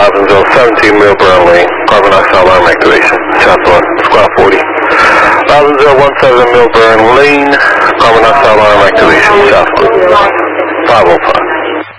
17 Milburn Lane, carbon monoxide alarm activation, southwest, squad 40. 17 Milburn Lane, carbon monoxide alarm activation, southwest, 505.